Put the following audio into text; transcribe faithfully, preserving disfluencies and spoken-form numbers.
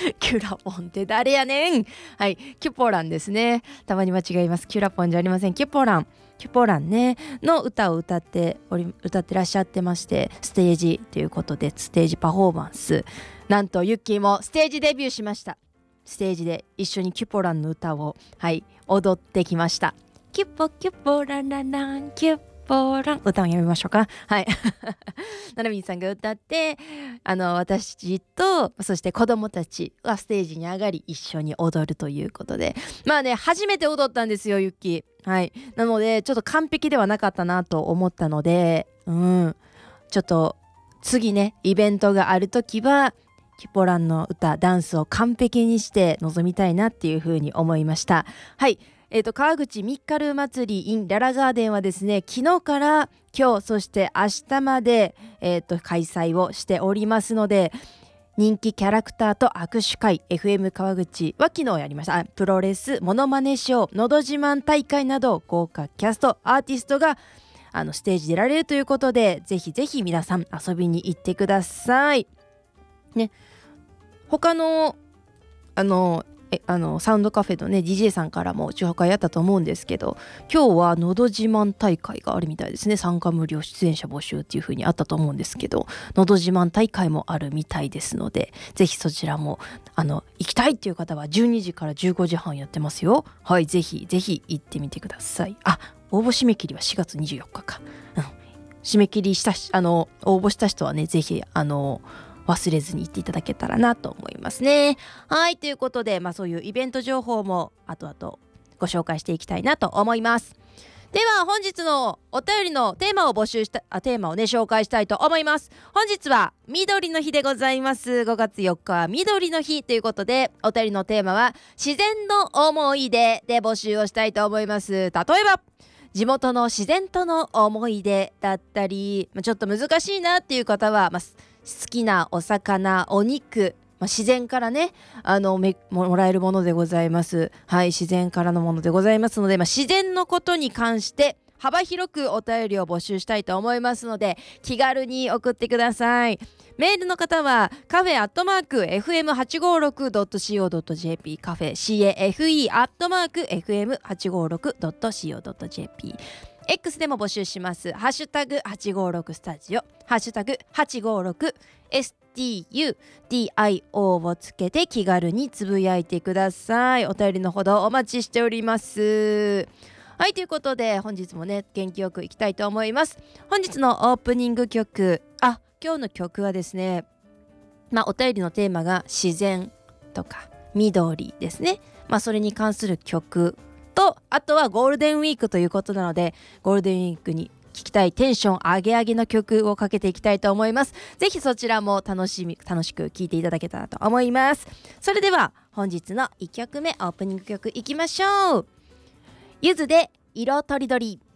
キュラポンって誰やねん。はい、キュポランですね。たまに間違います。キュラポンじゃありません。キュポランキュポランねの歌を歌っており歌ってらっしゃってまして、ステージということでステージパフォーマンス、なんとユッキーもステージデビューしました。ステージで一緒にキュポランの歌をはい踊ってきました。キュポキュポランランランキュポラン、歌をやめましょうか。はいななみんさんが歌って、あの私とそして子供たちがステージに上がり一緒に踊るということで、まあね初めて踊ったんですよユッキー。はい、なのでちょっと完璧ではなかったなと思ったので、うんちょっと次ねイベントがあるときはキュポランの歌ダンスを完璧にして臨みたいなっていうふうに思いました。はい、えーと川口ミッカル祭り in ララガーデンはですね、昨日から今日そして明日まで、えーと開催をしておりますので、人気キャラクターと握手会 エフエム 川口は昨日やりました。プロレスモノマネショーのど自慢大会など豪華キャストアーティストがあのステージ出られるということで、ぜひぜひ皆さん遊びに行ってくださいね。他のあのえあのサウンドカフェのね ディージェー さんからも宇宙破壊やったと思うんですけど、今日はのど自慢大会があるみたいですね。参加無料出演者募集っていう風にあったと思うんですけど、のど自慢大会もあるみたいですので、ぜひそちらもあの行きたいっていう方はじゅうにじからじゅうごじはんやってますよ。はい、ぜひぜひ行ってみてください。あ、応募締め切りはしがつにじゅうよっかか、うん、締め切りしたあの応募した人はねぜひあの忘れずに行っていただけたらなと思いますね。はい、ということで、まあ、そういうイベント情報も後々ご紹介していきたいなと思います。では本日のお便りのテーマを募集したあテーマをね紹介したいと思います。本日は緑の日でございます。ごがつよっかは緑の日ということで、お便りのテーマは自然の思い出で募集をしたいと思います。例えば地元の自然との思い出だったり、ちょっと難しいなっていう方は、まあ、好きなお魚、お肉、まあ、自然からねあのめもらえるものでございます。はい、自然からのものでございますので、まあ、自然のことに関して幅広くお便りを募集したいと思いますので、気軽に送ってください。メールの方はカフェアットマーク エフエムはちごろくドットシーオードットジェーピー カフェ カフェ アットマーク エフエムはちごろくドットシーオードットジェーピーX でも募集します。ハッシュタグはちごろくスタジオ、ハッシュタグはちごろく エスティーユーディーアイオー をつけて気軽につぶやいてください。お便りのほどお待ちしております。はい、ということで本日もね元気よくいきたいと思います。本日のオープニング曲、あ、今日の曲はですね、まあお便りのテーマが自然とか緑ですね。まあそれに関する曲と、あとはゴールデンウィークということなので、ゴールデンウィークに聴きたいテンション上げ上げの曲をかけていきたいと思います。ぜひそちらも楽しみ楽しく聴いていただけたらと思います。それでは本日のいっきょくめオープニング曲いきましょう。ゆずで色とりどり。